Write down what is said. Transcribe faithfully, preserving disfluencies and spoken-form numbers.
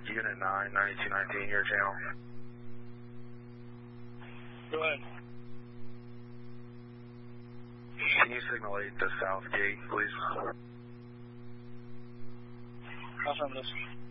Unit nine, ninety-two nineteen, your channel. Go ahead. Can you signal eight to South Gate, please? I'll send this.